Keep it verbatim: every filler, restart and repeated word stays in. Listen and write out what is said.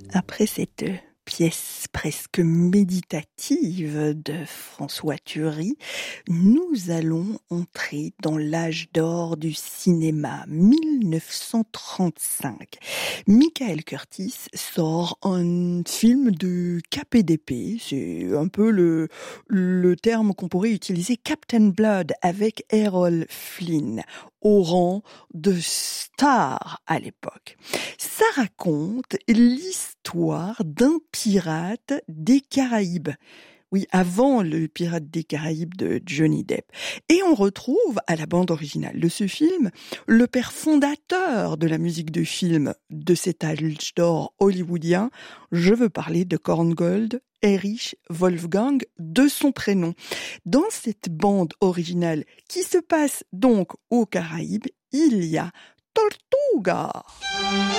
Après cette pièce presque méditative de François Thury, nous allons entrer dans l'âge d'or du cinéma, mille neuf cent trente-cinq. Michael Curtiz sort un film de K P D P, c'est un peu le, le terme qu'on pourrait utiliser, Captain Blood, avec Errol Flynn, au rang de star à l'époque. Ça raconte l'histoire d'un pirate des Caraïbes. Oui, avant le Pirate des Caraïbes de Johnny Depp. Et on retrouve à la bande originale de ce film le père fondateur de la musique de film de cet âge d'or hollywoodien. Je veux parler de Korngold, Erich Wolfgang, de son prénom. Dans cette bande originale qui se passe donc aux Caraïbes, il y a Tortuga.